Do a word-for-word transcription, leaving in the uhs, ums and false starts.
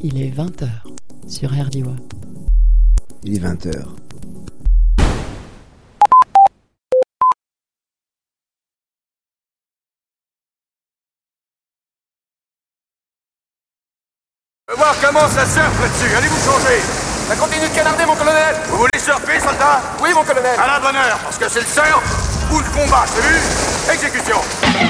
Il est vingt heures sur R D I W A. Il est vingt heures. Je veux voir comment ça surfe là-dessus, allez vous changer. Ça continue de canarder, mon colonel. Vous voulez surfer, soldat? Oui, mon colonel. À la bonne heure, parce que c'est le surf ou le combat, c'est vu? Exécution.